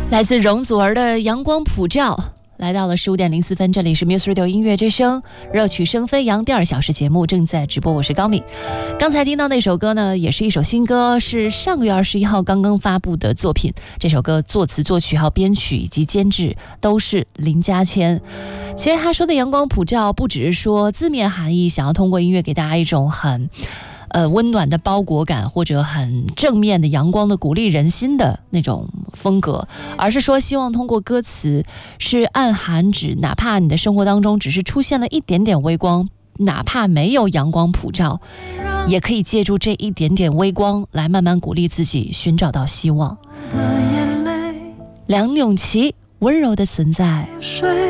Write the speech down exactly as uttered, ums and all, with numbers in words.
来自容祖儿的阳光普照，来到了十五点零四分，这里是 Muse Radio 音乐之声，热曲声飞扬第二小时节目正在直播，我是高敏。刚才听到那首歌呢，也是一首新歌，是上个月二十一号刚刚发布的作品。这首歌作词作曲还有编曲以及监制都是林嘉谦。其实他说的阳光普照，不只是说字面含义，想要通过音乐给大家一种很呃，温暖的包裹感，或者很正面的阳光的鼓励人心的那种风格，而是说希望通过歌词是暗含指，哪怕你的生活当中只是出现了一点点微光，哪怕没有阳光普照，也可以借助这一点点微光来慢慢鼓励自己，寻找到希望。梁咏琪，温柔的存在。